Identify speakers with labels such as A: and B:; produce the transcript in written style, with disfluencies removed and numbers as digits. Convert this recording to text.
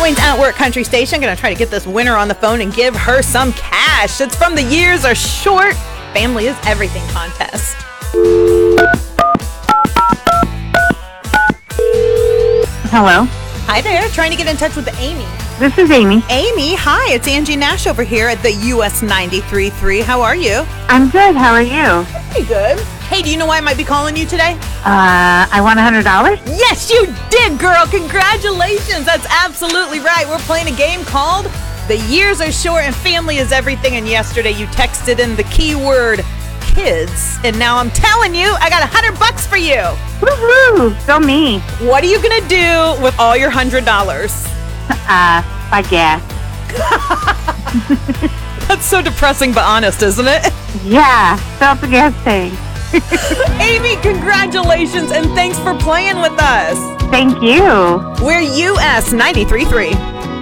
A: Wayne's At Work Country Station. Gonna try to get this winner on the phone and give her some cash. It's from the Years Are Short, Family is Everything contest.
B: Hello.
A: Hi there, trying to get in touch with Amy.
B: This is Amy.
A: Amy, hi, it's Angie Nash over here at the US 93.3. How are you?
B: I'm good. How are you?
A: Pretty good. Hey, do you know why I might be calling you today?
B: I won $100.
A: Yes, you did, girl. Congratulations. That's absolutely right. We're playing a game called The Years Are Short and Family is Everything. And yesterday you texted in the keyword kids. And now I'm telling you, I got $100 for you.
B: Woohoo! Go me.
A: What are you going to do with all your $100?
B: Buy gas.
A: That's so depressing but honest, isn't it?
B: Yeah, fill up the gas tank.
A: Amy, congratulations and thanks for playing with us.
B: Thank you.
A: We're US 93.3.